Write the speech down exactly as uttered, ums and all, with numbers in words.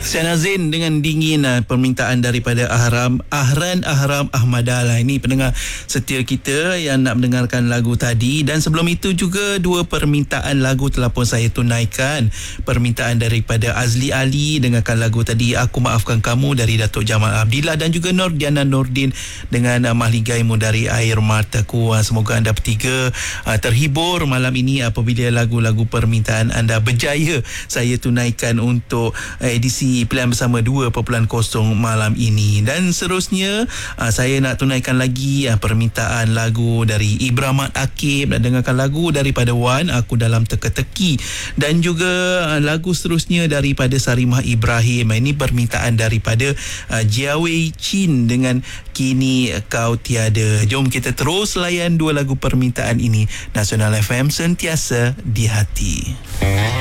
Siana Zain dengan Dingin, permintaan daripada Ahram Ahran Ahram Ahmadah lah. Ini pendengar setia kita yang nak mendengarkan lagu tadi. Dan sebelum itu juga dua permintaan lagu telah pun saya tunaikan. Permintaan daripada Azli Ali, dengarkan lagu tadi Aku Maafkan Kamu dari Datuk Jamal Abdillah, dan juga Nordiana Nordin dengan uh, Mahligaimu dari Air Mataku. Uh, semoga anda bertiga uh, terhibur malam ini apabila lagu-lagu permintaan anda berjaya saya tunaikan untuk uh, edisi pilihan bersama dua titik kosong malam ini. Dan seterusnya uh, saya nak tunaikan lagi uh, permintaan lagu dari Ibramat Akib, nak dengarkan lagu daripada Wan, Aku Dalam Teka-teki, dan juga uh, lagu seterusnya daripada Sarimah Ibrahim. Ini permintaan daripada uh, Jiawei Chin dengan Kini Kau Tiada. Jom kita terus layan dua lagu permintaan ini. Nasional F M, sentiasa di hati.